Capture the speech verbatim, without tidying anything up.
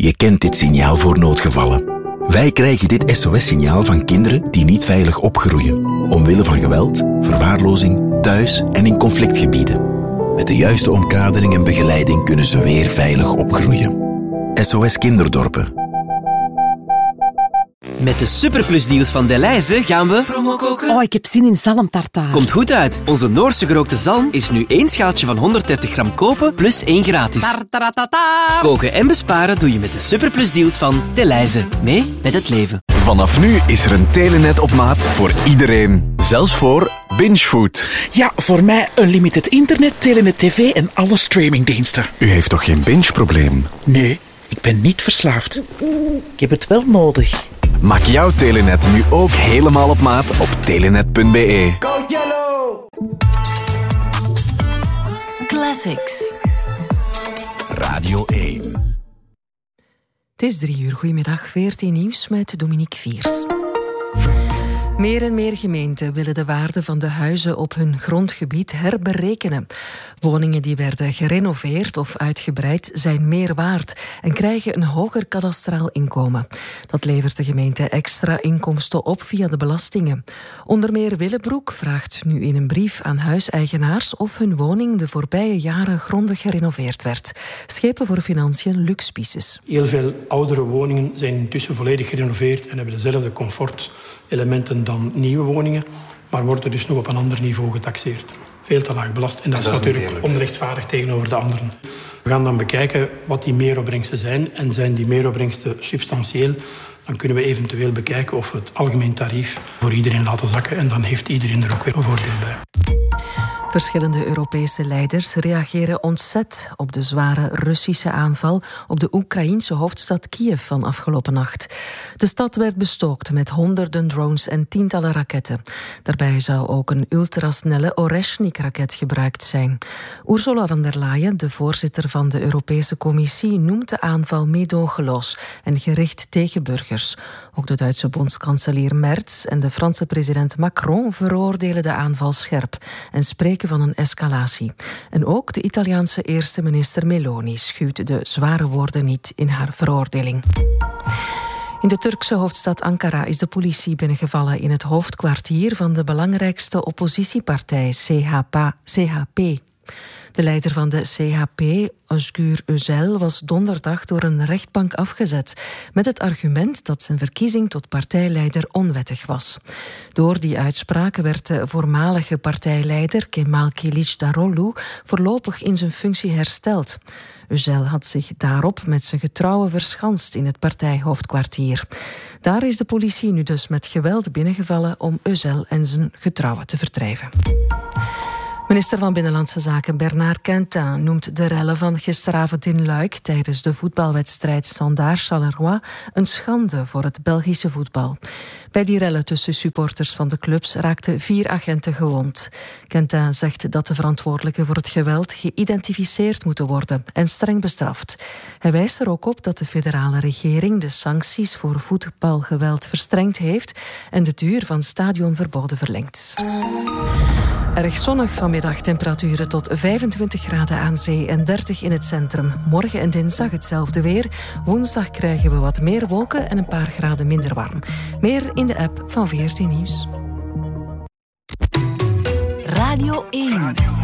Je kent dit signaal voor noodgevallen. Wij krijgen dit S O S-signaal van kinderen die niet veilig opgroeien, omwille van geweld, verwaarlozing, thuis en in conflictgebieden. Met de juiste omkadering en begeleiding kunnen ze weer veilig opgroeien. S O S Kinderdorpen. Met de superplusdeals van Delhaize gaan we promo koken. Oh, ik heb zin in zalmtartaar. Komt goed uit. Onze Noorse gerookte zalm is nu één schaaltje van honderddertig gram kopen plus één gratis. Tartaratata. Koken en besparen doe je met de superplusdeals van Delhaize. Mee met het leven. Vanaf nu is er een Telenet op maat voor iedereen. Zelfs voor bingefood. Ja, voor mij unlimited internet, Telenet tv en alle streamingdiensten. U heeft toch geen binge-probleem? Nee, ik ben niet verslaafd. Ik heb het wel nodig. Maak jouw Telenet nu ook helemaal op maat op telenet punt b e. Go Yellow! Classics. Radio één. Het is drie uur. Goedemiddag, veertien nieuws met Dominique Viers. Meer en meer gemeenten willen de waarde van de huizen op hun grondgebied herberekenen. Woningen die werden gerenoveerd of uitgebreid zijn meer waard en krijgen een hoger kadastraal inkomen. Dat levert de gemeente extra inkomsten op via de belastingen. Onder meer Willebroek vraagt nu in een brief aan huiseigenaars of hun woning de voorbije jaren grondig gerenoveerd werd. Schepen voor Financiën, Luc Spices. Heel veel oudere woningen zijn intussen volledig gerenoveerd en hebben dezelfde comfortelementen dan nieuwe woningen, maar worden dus nog op een ander niveau getaxeerd. Veel te laag belast. En dat, dat is natuurlijk onrechtvaardig tegenover de anderen. We gaan dan bekijken wat die meeropbrengsten zijn. En zijn die meeropbrengsten substantieel, dan kunnen we eventueel bekijken of we het algemeen tarief voor iedereen laten zakken. En dan heeft iedereen er ook weer een voordeel bij. Verschillende Europese leiders reageren ontzet op de zware Russische aanval op de Oekraïense hoofdstad Kiev van afgelopen nacht. De stad werd bestookt met honderden drones en tientallen raketten. Daarbij zou ook een ultrasnelle Oreshnik-raket gebruikt zijn. Ursula von der Leyen, de voorzitter van de Europese Commissie, noemt de aanval meedogenloos en gericht tegen burgers. Ook de Duitse bondskanselier Merz en de Franse president Macron veroordelen de aanval scherp en spreken van een escalatie. En ook de Italiaanse eerste minister Meloni schuwt de zware woorden niet in haar veroordeling. In de Turkse hoofdstad Ankara is de politie binnengevallen in het hoofdkwartier van de belangrijkste oppositiepartij C H P. De leider van de C H P, Özgür Özel, was donderdag door een rechtbank afgezet met het argument dat zijn verkiezing tot partijleider onwettig was. Door die uitspraak werd de voormalige partijleider Kemal Kılıçdaroğlu voorlopig in zijn functie hersteld. Özel had zich daarop met zijn getrouwen verschanst in het partijhoofdkwartier. Daar is de politie nu dus met geweld binnengevallen om Özel en zijn getrouwen te verdrijven. Minister van Binnenlandse Zaken Bernard Quentin noemt de rellen van gisteravond in Luik tijdens de voetbalwedstrijd Standaard-Charleroi een schande voor het Belgische voetbal. Bij die rellen tussen supporters van de clubs raakten vier agenten gewond. Quentin zegt dat de verantwoordelijken voor het geweld geïdentificeerd moeten worden en streng bestraft. Hij wijst er ook op dat de federale regering de sancties voor voetbalgeweld verstrengd heeft en de duur van stadionverboden verlengd. Erg zonnig vanmiddag, temperaturen tot vijfentwintig graden aan zee en dertig in het centrum. Morgen en dinsdag hetzelfde weer. Woensdag krijgen we wat meer wolken en een paar graden minder warm. Meer in de app van veertien Nieuws. Radio één.